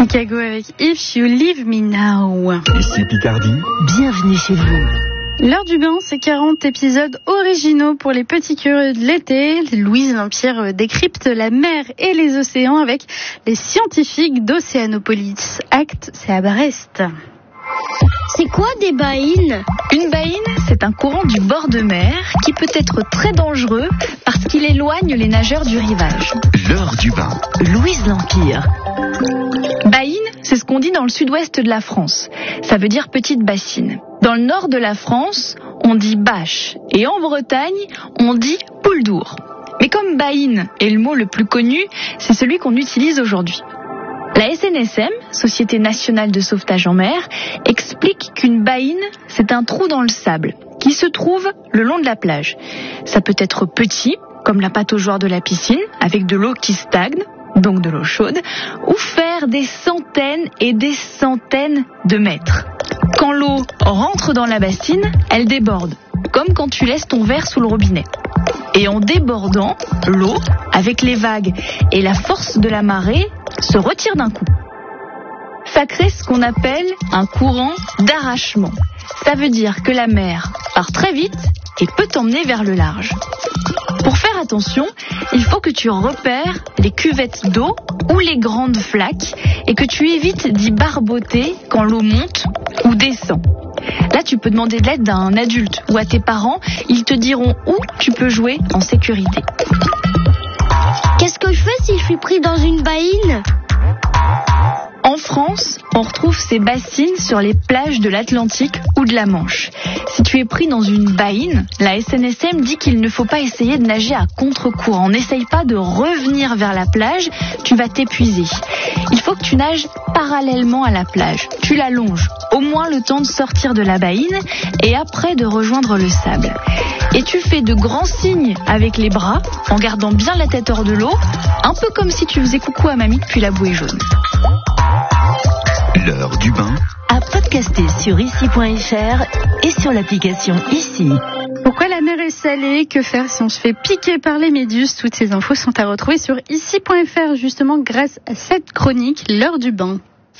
Chicago avec If You Leave Me Now. Ici Picardie. Bienvenue chez vous. L'heure du bain, c'est 40 épisodes originaux pour les petits curieux de l'été. Louise Lampire décrypte la mer et les océans avec les scientifiques d'Océanopolis. Acte, c'est à Brest. C'est quoi des baïnes ? Une baïne, c'est un courant du bord de mer qui peut être très dangereux parce qu'il éloigne les nageurs du rivage. L'heure du bain. Louise Lampire. Baïne, c'est ce qu'on dit dans le sud-ouest de la France. Ça veut dire petite bassine. Dans le nord de la France, on dit bâche. Et en Bretagne, on dit poule d'our. Mais comme baïne est le mot le plus connu, c'est celui qu'on utilise aujourd'hui. La SNSM, Société nationale de sauvetage en mer, explique qu'une baïne, c'est un trou dans le sable qui se trouve le long de la plage. Ça peut être petit, comme la pataugeoire de la piscine, avec de l'eau qui stagne, donc de l'eau chaude, ou faire des centaines et des centaines de mètres. Quand l'eau rentre dans la bassine, elle déborde, comme quand tu laisses ton verre sous le robinet. Et en débordant, l'eau, avec les vagues et la force de la marée, se retire d'un coup. Ça crée ce qu'on appelle un courant d'arrachement. Ça veut dire que la mer part très vite et peut t'emmener vers le large. Pour faire attention, il faut que tu repères les cuvettes d'eau ou les grandes flaques et que tu évites d'y barboter quand l'eau monte ou descend. Là, tu peux demander de l'aide à un adulte ou à tes parents. Ils te diront où tu peux jouer en sécurité. Qu'est-ce que je fais si je suis pris dans une baïne ? En France, on retrouve ces bassines sur les plages de l'Atlantique ou de la Manche. Si tu es pris dans une baïne, la SNSM dit qu'il ne faut pas essayer de nager à contre-courant. N'essaye pas de revenir vers la plage, tu vas t'épuiser. Il faut que tu nages parallèlement à la plage. Tu la longes, au moins le temps de sortir de la baïne et après de rejoindre le sable. Et tu fais de grands signes avec les bras en gardant bien la tête hors de l'eau, un peu comme si tu faisais coucou à mamie depuis la bouée jaune. L'heure du bain. À podcaster sur ici.fr et sur l'application Ici. Pourquoi la mer est salée ? Que faire si on se fait piquer par les méduses ? Toutes ces infos sont à retrouver sur ici.fr, justement grâce à cette chronique, l'heure du bain.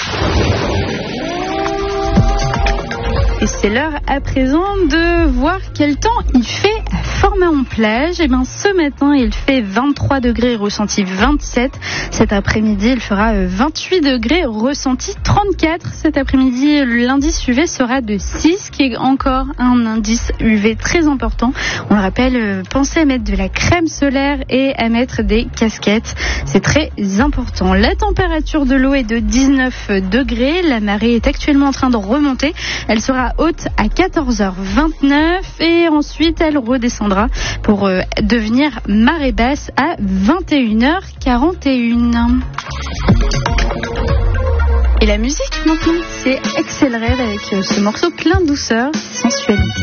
Et c'est l'heure à présent de voir quel temps il fait à Fort-Mahon-Plage. Et bien ce matin, il fait 23 degrés, ressenti 27. Cet après-midi, il fera 28 degrés, ressenti 34. Cet après-midi, l'indice UV sera de 6, qui est encore un indice UV très important. On le rappelle, pensez à mettre de la crème solaire et à mettre des casquettes. C'est très important. La température de l'eau est de 19 degrés. La marée est actuellement en train de remonter. Elle sera haute à 14h29 et ensuite elle redescendra pour devenir marée basse à 21h41. Et la musique maintenant, c'est Axel Red avec ce morceau plein de douceur, sensualité.